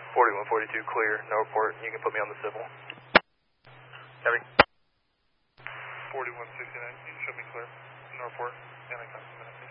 4142 clear, no report. You can put me on the civil. Heavy. 4169, you can show me clear, no report. And I come to